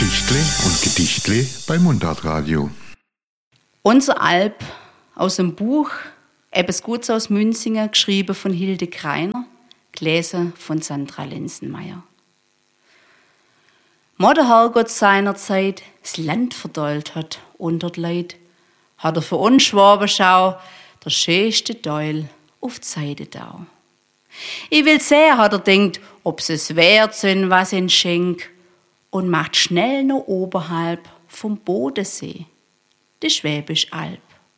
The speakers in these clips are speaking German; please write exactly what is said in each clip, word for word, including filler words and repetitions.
Geschichtle und Gedichtle bei Mundartradio. Unser Alp aus dem Buch Etwas Gutes aus Münzingen, geschrieben von Hilde Kreiner, gelesen von Sandra Lenzenmeier. Mo der Herrgott seinerzeit das Land verdollt hat unter die Leid, hat er für uns Schwabenschau der schönste Deul auf die Seite da. Ich will sehen, hat er denkt, ob's es wert sind, was ihn schenk, und macht schnell noch oberhalb vom Bodensee, die Schwäbisch Alb.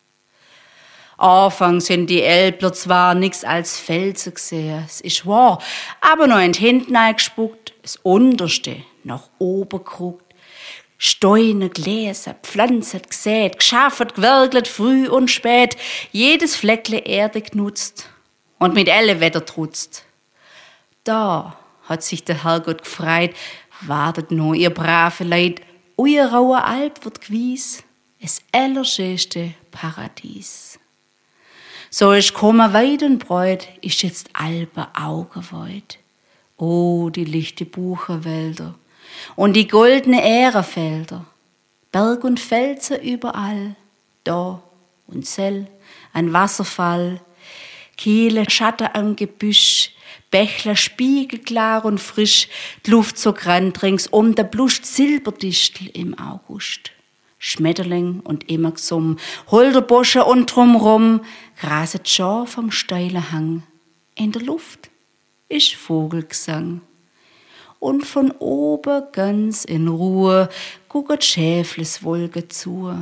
Anfangs sind die Elbler zwar nix als Felsen gesehen, es ist wahr, aber noch in die Hinten eingespuckt, das Unterste nach oben geguckt, Steine gelesen, Pflanzen gesät, geschafft, gewerkelt, früh und spät, jedes Fleckle Erde genutzt und mit alle Wetter trutzt. Da hat sich der Herrgott gefreut, wartet nur ihr brave Leid, euer rauer Alp wird gewies, es allerschönste Paradies. So ist kommen weit und breit, ist jetzt Alpe Augenweit. Oh, die lichte Buchenwälder und die goldene Ährenfelder, Berg und Felsen überall, da und Sell, ein Wasserfall, Kiele, Schatten am Gebüsch, Bächler spiegelklar und frisch, die Luft so grand ringsum, der bluscht Silberdistel im August. Schmetterling und immer Gesumm, Holderbosche und drumrum, graset Schar vom steilen Hang. In der Luft ist Vogelgesang. Und von oben ganz in Ruhe gucket Schäfles Wolke zu.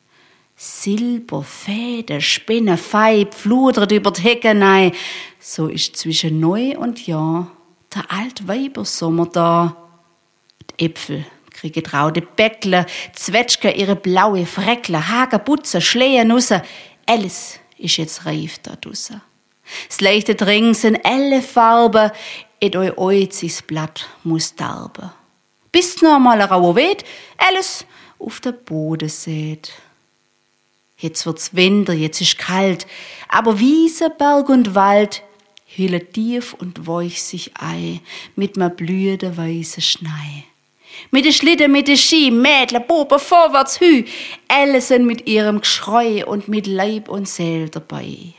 Silberfäden, Spinnen, Feib, fludert über die Heckenei. So ist zwischen Neu und Jahr der alt Weibersommer da. Die Äpfel kriegen traute Bäckle, Zwetschgen ihre blaue Freckle, Hagerbutze, Schlehennusse. Alles ist jetzt reif da draussen. Das leichte Dring sind alle Farben, et eu oizis Blatt muss darben. Bis noch mal ein rauer weht, alles auf der Boden seht. Jetzt wird's Winter, jetzt ist kalt, aber Wiese, Berg und Wald hüllen tief und weich sich ei mit ma blühende weiße Schnei. Mit de Schlitten, mit de Ski, Mädle, Buben, vorwärts, hü, alle sind mit ihrem Geschrei und mit Leib und Seel dabei.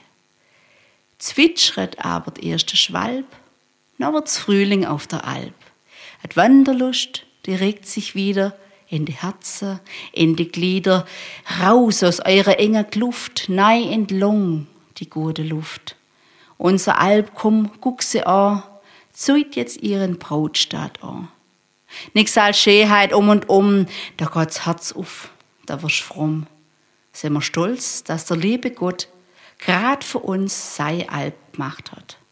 Zwitschert aber der erste Schwalb, noch wird's Frühling auf der Alp. Die Wanderlust, die regt sich wieder in die Herzen, in die Glieder, raus aus eurer engen Kluft, nei in die Lung, die gute Luft. Unser Alp, komm, guck sie an, zeigt jetzt ihren Brautstaat an. Nix als Schönheit um und um, da geht's Herz auf, da wirst fromm. Sind wir stolz, dass der liebe Gott grad für uns sei Alp gemacht hat.